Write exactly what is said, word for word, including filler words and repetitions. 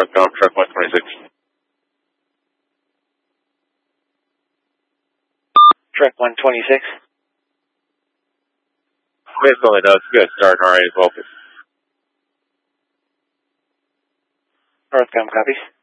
Northbound, truck one twenty-six. Truck one twenty-six. Wait, only does. Good start, all right, focus. Northbound, copy.